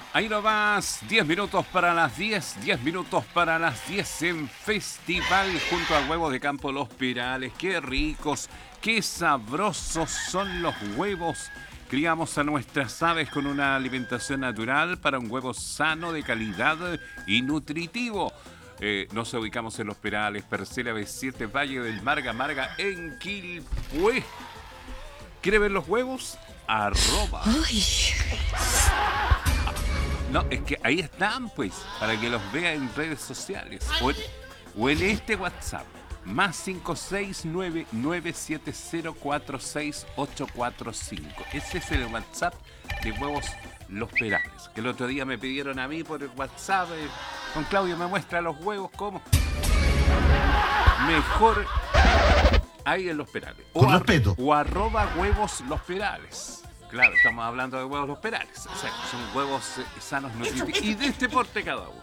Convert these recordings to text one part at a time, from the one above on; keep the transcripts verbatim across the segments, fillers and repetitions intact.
Ahí nomás, diez minutos para las diez, diez minutos para las diez en Festival junto a Huevos de Campo Los Perales. Qué ricos, qué sabrosos son los huevos. Criamos a nuestras aves con una alimentación natural para un huevo sano, de calidad y nutritivo. Eh, nos ubicamos en Los Perales, Parcela B siete, Valle del Marga Marga, en Quilpué. ¿Quiere ver los huevos? Arroba. Uy. No, es que ahí están, pues, para que los vea en redes sociales. O en, o en este WhatsApp. Más cinco seis nueve nueve siete cero cuatro seis ocho cuatro cinco. Ese es el WhatsApp de Huevos Los Perales. Que el otro día me pidieron a mí por el WhatsApp. Eh, con Claudio me muestra los huevos como mejor ahí en Los Perales. O, Con ar, respeto. o arroba Huevos Los Perales. Claro, estamos hablando de Huevos Los Perales. O sea, son huevos eh, sanos, nutritivos y de este porte cada uno.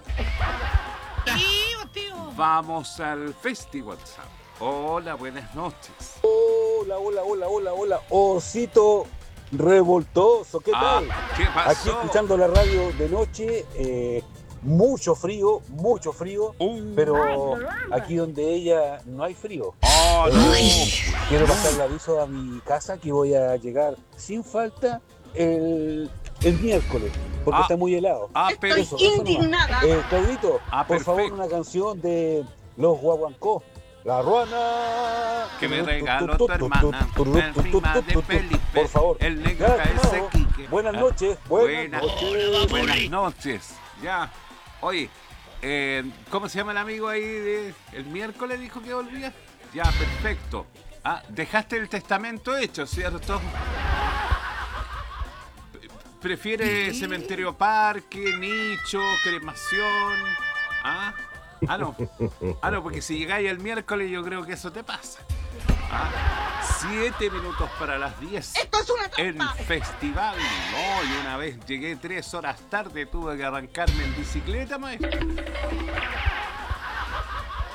Vamos al Festi WhatsApp. Hola, buenas noches. Hola, hola, hola, hola, hola. Osito revoltoso, ¿qué Ah, tal? ¿qué pasó? Aquí escuchando la radio de noche, eh, mucho frío, mucho frío, Uh. pero aquí donde ella no hay frío. Oh, no. Eh, quiero pasar el aviso a mi casa que voy a llegar sin falta el, el miércoles, porque Ah. está muy helado. Ah, pero Eso, eso nomás. Eh, Claudito, Ah, por favor, perfecto. una canción de Los Guaguancó. La Ruana. Que me regaló tu hermana, la prima de Felipe, por favor. el negro Ya, K S estimado. Quique. Buenas Ah, noches. Buenas buenas, noches. buenas noches. Ya. Oye, eh, ¿cómo se llama el amigo ahí? De, el miércoles dijo que volvía. Ya, perfecto. Ah, dejaste el testamento hecho, ¿cierto? ¿Prefiere cementerio parque, nicho, cremación? ¿Ah? Ah, no. Ah, no, porque si llegáis el miércoles yo creo que eso te pasa. ¿Ah? Siete minutos para las diez. ¡Esto es una En trampa! festival. No, y una vez llegué tres horas tarde, tuve que arrancarme en bicicleta, maestro.